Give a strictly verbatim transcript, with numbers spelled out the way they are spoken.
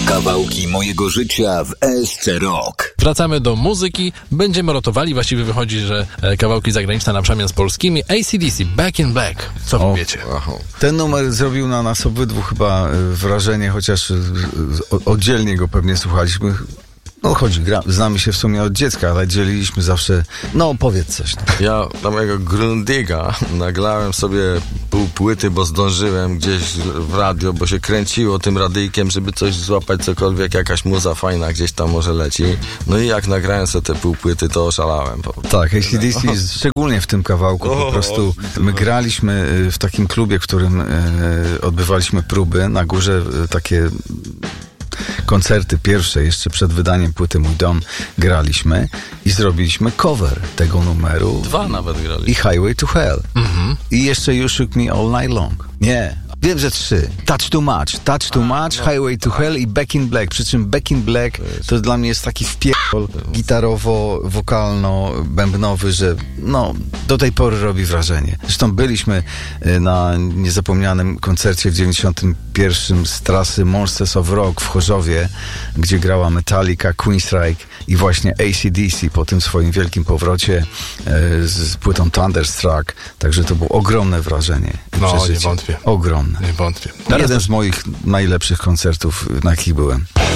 Kawałki mojego życia w S C Rock. Wracamy do muzyki. Będziemy rotowali. Właściwie wychodzi, że kawałki zagraniczne na przemian z polskimi. A C D C, Back in Black. Co wy wiecie? Ten numer zrobił na nas obydwu chyba wrażenie, chociaż oddzielnie go pewnie słuchaliśmy. No chodzi, gra, znamy się w sumie od dziecka, ale dzieliliśmy zawsze, no powiedz coś. No. Ja na mojego Grundiga nagrałem sobie pół płyty, bo zdążyłem gdzieś w radio, bo się kręciło tym radyjkiem, żeby coś złapać, cokolwiek, jakaś muza fajna gdzieś tam może leci. No i jak nagrałem sobie te pół płyty, to oszalałem. Tak, A C D C jest szczególnie w tym kawałku, po prostu my graliśmy w takim klubie, w którym odbywaliśmy próby, na górze takie koncerty pierwsze, jeszcze przed wydaniem płyty Mój Dom, graliśmy i zrobiliśmy cover tego numeru. Dwa nawet graliśmy. I Highway to Hell. Mhm. I jeszcze You Shook Me All Night Long. Nie. Wiem, że trzy. Touch Too Much. Touch Too Much, no, Highway to Hell i Back in Black. Przy czym Back in Black to dla mnie jest taki wpierdol gitarowo-wokalno-bębnowy, że no, do tej pory robi wrażenie. Zresztą byliśmy na niezapomnianym koncercie w dziewięćdziesiątym pierwszym z trasy Monsters of Rock w Chorzowie, gdzie grała Metallica, Queensryche i właśnie A C D C po tym swoim wielkim powrocie z płytą Thunderstruck. Także to było ogromne wrażenie. No, nie wątpię. Ogromne. Nie wątpię. Jeden z moich najlepszych koncertów, na jakich byłem.